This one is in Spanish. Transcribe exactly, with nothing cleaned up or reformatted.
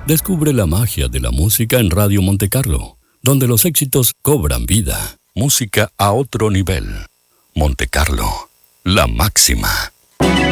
Descubre la magia de la música en Radio Monte Carlo, donde los éxitos cobran vida. Música a otro nivel. Monte Carlo, la máxima.